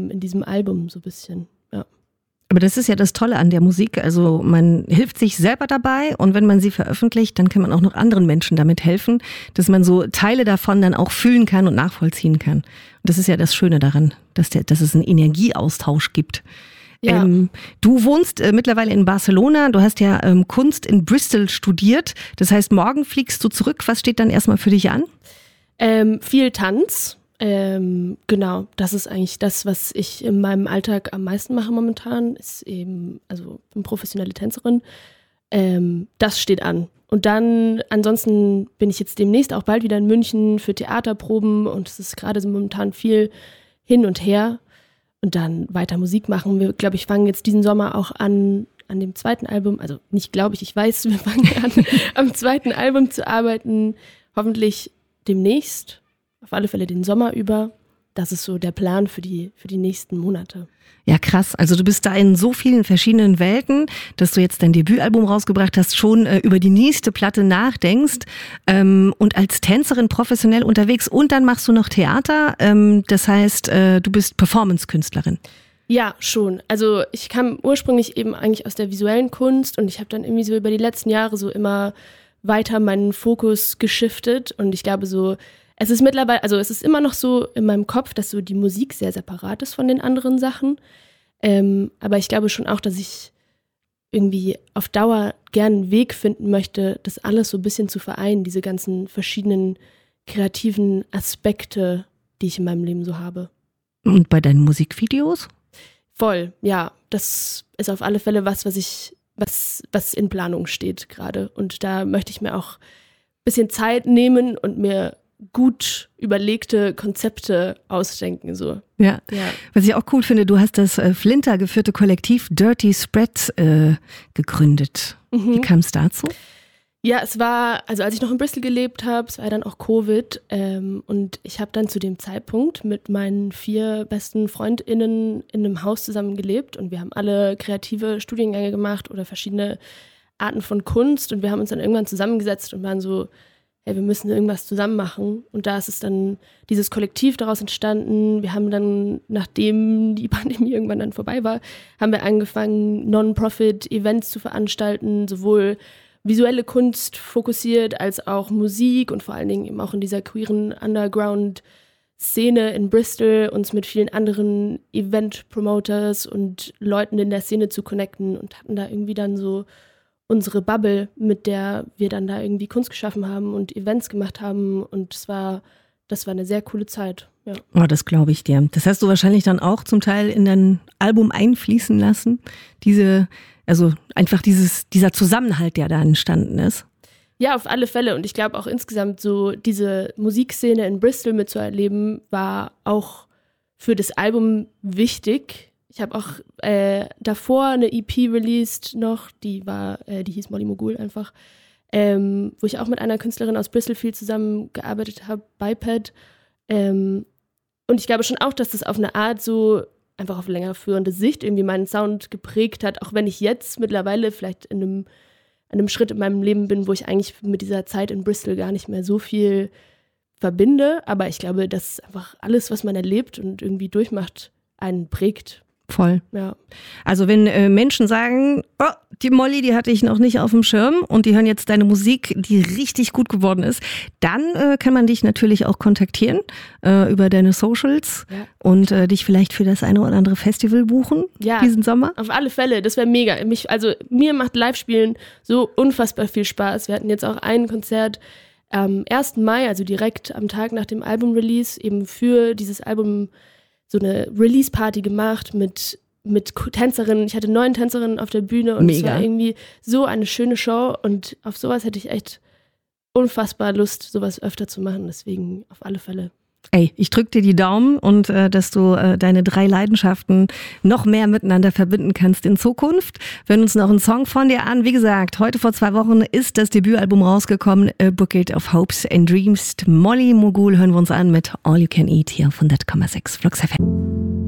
in diesem Album so ein bisschen, ja. Aber das ist ja das Tolle an der Musik, also man hilft sich selber dabei und wenn man sie veröffentlicht, dann kann man auch noch anderen Menschen damit helfen, dass man so Teile davon dann auch fühlen kann und nachvollziehen kann. Und das ist ja das Schöne daran, dass es einen Energieaustausch gibt. Ja. Du wohnst mittlerweile in Barcelona, du hast ja Kunst in Bristol studiert, das heißt, morgen fliegst du zurück. Was steht dann erstmal für dich an? Viel Tanz. Genau, das ist eigentlich das, was ich in meinem Alltag am meisten mache momentan, ist eben, also ich bin professionelle Tänzerin. Das steht an. Und dann, ansonsten bin ich jetzt demnächst auch bald wieder in München für Theaterproben und es ist gerade so momentan viel hin und her und dann weiter Musik machen. Wir, glaube ich, fangen jetzt diesen Sommer auch an dem zweiten Album, also nicht glaube ich weiß, wir fangen an, am zweiten Album zu arbeiten, hoffentlich demnächst. Auf alle Fälle den Sommer über. Das ist so der Plan für die nächsten Monate. Ja, krass. Also du bist da in so vielen verschiedenen Welten, dass du jetzt dein Debütalbum rausgebracht hast, schon über die nächste Platte nachdenkst und als Tänzerin professionell unterwegs und dann machst du noch Theater. Das heißt, du bist Performance-Künstlerin. Ja, schon. Also ich kam ursprünglich eben eigentlich aus der visuellen Kunst und ich habe dann irgendwie so über die letzten Jahre so immer weiter meinen Fokus geschiftet und ich glaube so, es ist mittlerweile, also es ist immer noch so in meinem Kopf, dass so die Musik sehr separat ist von den anderen Sachen. Aber ich glaube schon auch, dass ich irgendwie auf Dauer gerne einen Weg finden möchte, das alles so ein bisschen zu vereinen, diese ganzen verschiedenen kreativen Aspekte, die ich in meinem Leben so habe. Und bei deinen Musikvideos? Voll, ja. Das ist auf alle Fälle was in Planung steht gerade. Und da möchte ich mir auch ein bisschen Zeit nehmen und mir gut überlegte Konzepte ausdenken. So. Ja. Was ich auch cool finde, du hast das Flinter geführte Kollektiv Dirty Spread gegründet. Wie kam es dazu? Ja, es war, also als ich noch in Bristol gelebt habe, es war dann auch Covid und ich habe dann zu dem Zeitpunkt mit meinen 4 besten FreundInnen in einem Haus zusammen gelebt und wir haben alle kreative Studiengänge gemacht oder verschiedene Arten von Kunst und wir haben uns dann irgendwann zusammengesetzt und waren so, hey, wir müssen irgendwas zusammen machen. Und da ist es dann dieses Kollektiv daraus entstanden. Wir haben dann, nachdem die Pandemie irgendwann dann vorbei war, haben wir angefangen, Non-Profit-Events zu veranstalten, sowohl visuelle Kunst fokussiert als auch Musik und vor allen Dingen eben auch in dieser queeren Underground-Szene in Bristol, uns mit vielen anderen Event-Promoters und Leuten in der Szene zu connecten und hatten da irgendwie dann so unsere Bubble, mit der wir dann da irgendwie Kunst geschaffen haben und Events gemacht haben und das war eine sehr coole Zeit. Ja. Oh, das glaube ich dir. Das hast du wahrscheinlich dann auch zum Teil in dein Album einfließen lassen, dieser Zusammenhalt, der da entstanden ist. Ja, auf alle Fälle und ich glaube auch insgesamt so diese Musikszene in Bristol mitzuerleben, war auch für das Album wichtig. Ich habe auch davor eine EP released noch, die hieß Molly Mogul einfach, wo ich auch mit einer Künstlerin aus Bristol viel zusammengearbeitet habe, Biped. Und ich glaube schon auch, dass das auf eine Art so einfach auf länger führende Sicht irgendwie meinen Sound geprägt hat, auch wenn ich jetzt mittlerweile vielleicht an einem Schritt in meinem Leben bin, wo ich eigentlich mit dieser Zeit in Bristol gar nicht mehr so viel verbinde. Aber ich glaube, dass einfach alles, was man erlebt und irgendwie durchmacht, einen prägt. Voll. Ja. Also wenn Menschen sagen, oh, die Molly, die hatte ich noch nicht auf dem Schirm und die hören jetzt deine Musik, die richtig gut geworden ist, dann kann man dich natürlich auch kontaktieren über deine Socials und dich vielleicht für das eine oder andere Festival buchen diesen Sommer. Auf alle Fälle, das wäre mega. Mir macht Live-Spielen so unfassbar viel Spaß. Wir hatten jetzt auch ein Konzert am 1. Mai, also direkt am Tag nach dem Album-Release, eben für dieses Album so eine Release-Party gemacht mit Tänzerinnen. Ich hatte 9 Tänzerinnen auf der Bühne und es war irgendwie so eine schöne Show und auf sowas hätte ich echt unfassbar Lust, sowas öfter zu machen. Deswegen auf alle Fälle. Ey, ich drück dir die Daumen und dass du deine 3 Leidenschaften noch mehr miteinander verbinden kannst in Zukunft. Wir hören uns noch einen Song von dir an. Wie gesagt, heute vor 2 Wochen ist das Debütalbum rausgekommen, A Bucket of Hopes and Dreams. Molly Mogul hören wir uns an mit All You Can Eat hier auf 100,6 Flux FM.